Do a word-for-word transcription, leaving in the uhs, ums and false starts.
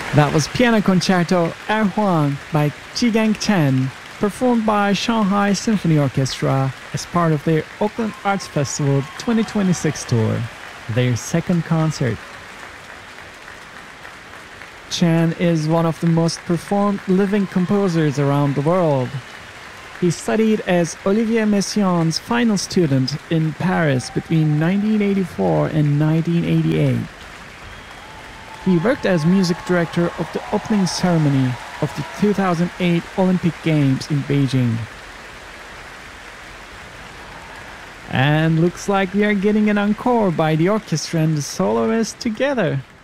That was Piano Concerto Erhuang by Jigang Chen, performed by Shanghai Symphony Orchestra as part of their Oakland Arts Festival twenty twenty-six tour, their second concert. Chen is one of the most performed living composers around the world. He studied as Olivier Messiaen's final student in Paris between nineteen eighty-four and nineteen eighty-eight. He worked as music director of the opening ceremony of the two thousand eight Olympic Games in Beijing. And looks like we are getting an encore by the orchestra and the soloist together.